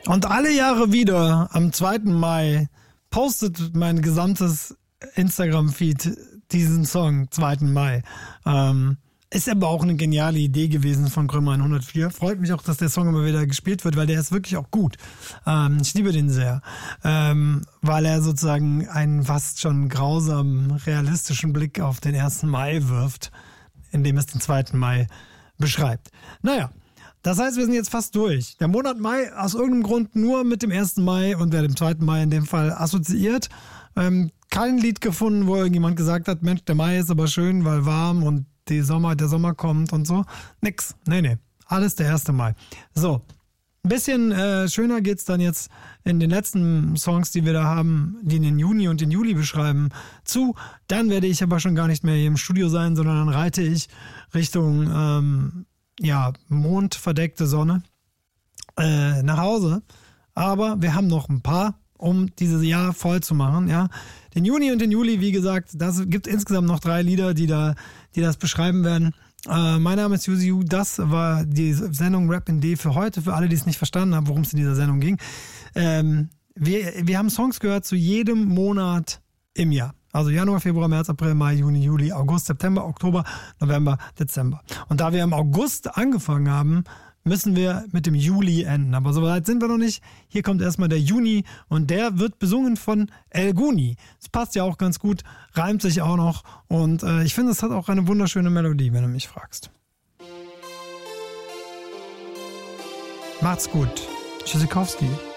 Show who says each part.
Speaker 1: Und alle Jahre wieder am 2. Mai postet mein gesamtes Instagram-Feed diesen Song, 2. Mai. Ist aber auch eine geniale Idee gewesen von Krömer 104. Freut mich auch, dass der Song immer wieder gespielt wird, weil der ist wirklich auch gut. Ich liebe den sehr, weil er sozusagen einen fast schon grausamen, realistischen Blick auf den 1. Mai wirft, indem es den 2. Mai beschreibt. Naja, das heißt, wir sind jetzt fast durch. Der Monat Mai aus irgendeinem Grund nur mit dem 1. Mai und dem 2. Mai in dem Fall assoziiert. Kein Lied gefunden, wo irgendjemand gesagt hat, Mensch, der Mai ist aber schön, weil warm und der Sommer kommt und so. Nix. Nee. Alles der 1. Mai. So. Ein bisschen schöner geht's dann jetzt in den letzten Songs, die wir da haben, die den Juni und den Juli beschreiben, zu. Dann werde ich aber schon gar nicht mehr hier im Studio sein, sondern dann reite ich Richtung mondverdeckte Sonne nach Hause. Aber wir haben noch ein paar, um dieses Jahr voll zu machen. Ja. Den Juni und den Juli, wie gesagt, das gibt insgesamt noch 3 Lieder, die das beschreiben werden. Mein Name ist Yuziu, das war die Sendung Rap in D für heute, für alle, die es nicht verstanden haben, worum es in dieser Sendung ging. Wir haben Songs gehört zu jedem Monat im Jahr. Also Januar, Februar, März, April, Mai, Juni, Juli, August, September, Oktober, November, Dezember. Und da wir im August angefangen haben, müssen wir mit dem Juli enden. Aber so weit sind wir noch nicht. Hier kommt erstmal der Juni und der wird besungen von El Guni. Das passt ja auch ganz gut, reimt sich auch noch und ich finde, es hat auch eine wunderschöne Melodie, wenn du mich fragst. Macht's gut. Tschüssikowski.